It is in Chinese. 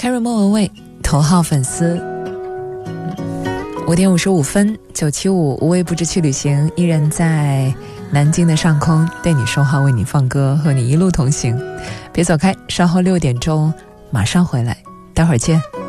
Carry 莫文蔚头号粉丝。5点55分，975无微不至去旅行，依然在南京的上空对你说话，为你放歌，和你一路同行。别走开，稍后6点钟马上回来，待会儿见。